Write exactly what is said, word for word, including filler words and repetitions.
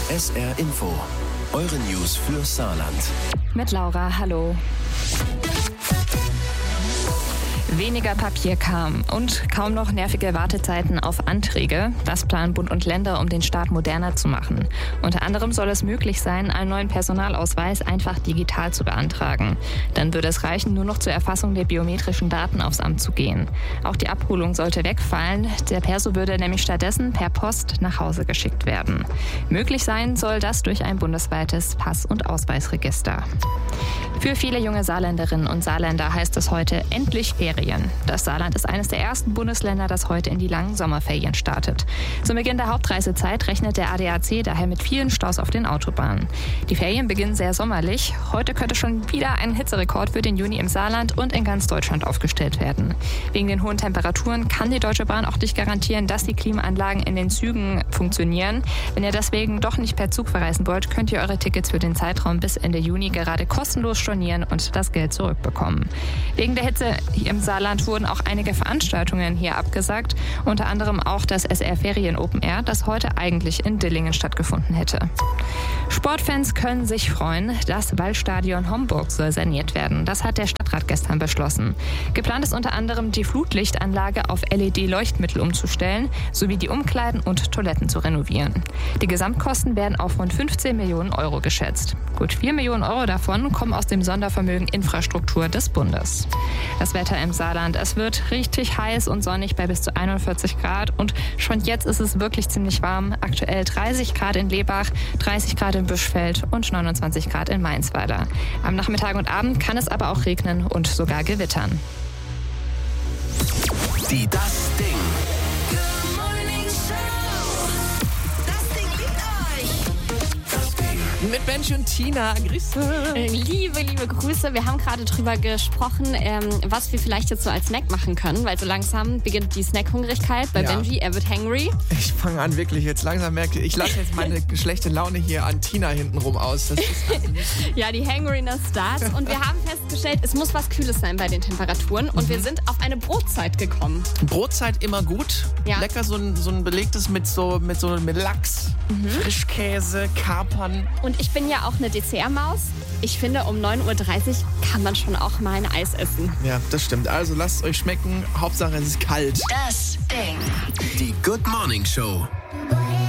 S R Info. Eure News für Saarland. Mit Laura, hallo. Weniger Papierkram und kaum noch nervige Wartezeiten auf Anträge. Das planen Bund und Länder, um den Staat moderner zu machen. Unter anderem soll es möglich sein, einen neuen Personalausweis einfach digital zu beantragen. Dann würde es reichen, nur noch zur Erfassung der biometrischen Daten aufs Amt zu gehen. Auch die Abholung sollte wegfallen. Der Perso würde nämlich stattdessen per Post nach Hause geschickt werden. Möglich sein soll das durch ein bundesweites Pass- und Ausweisregister. Für viele junge Saarländerinnen und Saarländer heißt es heute endlich Ferien. Das Saarland ist eines der ersten Bundesländer, das heute in die langen Sommerferien startet. Zum Beginn der Hauptreisezeit rechnet der A D A C daher mit vielen Staus auf den Autobahnen. Die Ferien beginnen sehr sommerlich. Heute könnte schon wieder ein Hitzerekord für den Juni im Saarland und in ganz Deutschland aufgestellt werden. Wegen den hohen Temperaturen kann die Deutsche Bahn auch nicht garantieren, dass die Klimaanlagen in den Zügen funktionieren. Wenn ihr deswegen doch nicht per Zug verreisen wollt, könnt ihr eure Tickets für den Zeitraum bis Ende Juni gerade kostenlos stornieren und das Geld zurückbekommen. Wegen der Hitze hier im Saarland wurden auch einige Veranstaltungen hier abgesagt, unter anderem auch das S R Ferien Open Air, das heute eigentlich in Dillingen stattgefunden hätte. Sportfans können sich freuen, das Waldstadion Homburg soll saniert werden. Das hat der Stadtrat gestern beschlossen. Geplant ist unter anderem, die Flutlichtanlage auf L E D-Leuchtmittel umzustellen, sowie die Umkleiden und Toiletten zu renovieren. Die Gesamtkosten werden auf rund fünfzehn Millionen Euro geschätzt. Gut vier Millionen Euro davon kommen aus dem Sondervermögen Infrastruktur des Bundes. Das Wetter im Saarland. Es wird richtig heiß und sonnig bei bis zu einundvierzig Grad und schon jetzt ist es wirklich ziemlich warm. Aktuell dreißig Grad in Lebach, dreißig Grad in Büschfeld und neunundzwanzig Grad in Mainzweiler. Am Nachmittag und Abend kann es aber auch regnen und sogar gewittern. Die Das Ding. Mit Benji und Tina. Grüße. Liebe, liebe Grüße. Wir haben gerade drüber gesprochen, ähm, was wir vielleicht jetzt so als Snack machen können, weil so langsam beginnt die Snackhungrigkeit bei Ja. Benji. Er wird hangry. Ich fange an, wirklich jetzt langsam merke ich, lasse jetzt meine schlechte Laune hier an Tina hintenrum aus. Das ist also Ja, die Hangriness starts. Und wir haben festgestellt, es muss was Kühles sein bei den Temperaturen. Und wir sind auf eine Brotzeit gekommen. Brotzeit immer gut. Ja. Lecker, so ein, so ein belegtes mit so mit so mit Lachs, Frischkäse, Kapern. Und ich bin ja auch eine Dessertmaus. Ich finde, um neun Uhr dreißig kann man schon auch mal ein Eis essen. Ja, das stimmt. Also lasst es euch schmecken. Hauptsache es ist kalt. Das Ding. Die Good Morning Show.